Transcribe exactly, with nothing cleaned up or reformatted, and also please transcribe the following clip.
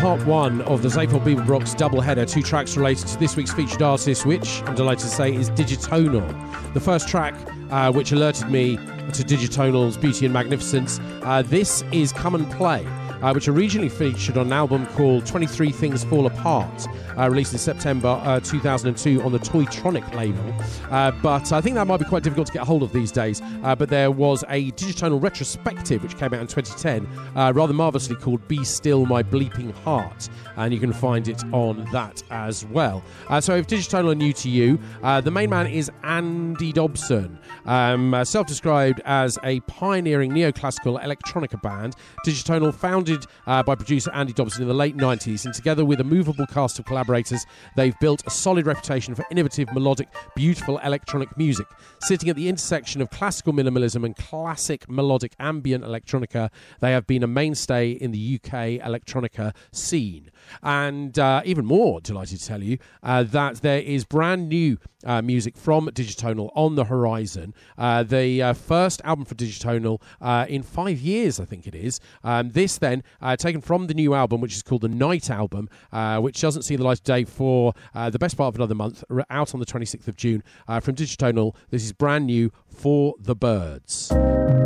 part one of the Zaphod Beeblebrox doubleheader, two tracks related to this week's featured artist, which I'm delighted to say is Digitonal. The first track, uh, which alerted me to Digitonal's beauty and magnificence, uh, this is Come and Play, uh, which originally featured on an album called twenty-three Things Fall Apart, uh, released in September uh, two thousand two on the Toytronic label. Uh, but I think that might be quite difficult to get a hold of these days. Uh, but there was a Digitonal retrospective which came out in twenty ten, uh, rather marvellously called Be Still My Bleeping Heart, and you can find it on that as well. Uh, so if Digitonal are new to you, uh, the main man is Andy Dobson, um, uh, self-described as a pioneering neoclassical electronica band. Digitonal founded uh, by producer Andy Dobson in the late nineties, and together with a movable cast of collaborators, they've built a solid reputation for innovative, melodic, beautiful electronic music. Sitting at the intersection of classical minimalism and classic melodic ambient electronica, they have been a mainstay in the U K electronica scene. And uh, even more delighted to tell you uh, that there is brand new uh, music from Digitonal on the horizon. Uh, the uh, first album for Digitonal uh, in five years, I think it is. Um, this then, uh, taken from the new album, which is called the Night Album, uh, which doesn't see the light of day for uh, the best part of another month, out on the twenty-sixth of June. Uh, from Digitonal, this is brand new, For the Birds.